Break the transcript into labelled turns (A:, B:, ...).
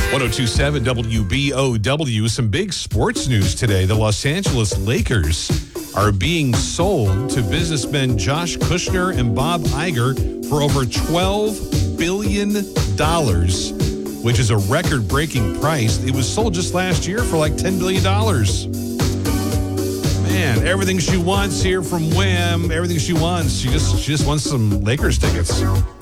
A: 1027 WBOW. Some big sports news today. The Los Angeles Lakers are being sold to businessmen Josh Kushner and Bob Iger for over $12 billion, which is a record-breaking price. It was sold just last year for like $10 billion. Man, everything she wants here from Wham, everything she wants. She just wants some Lakers tickets.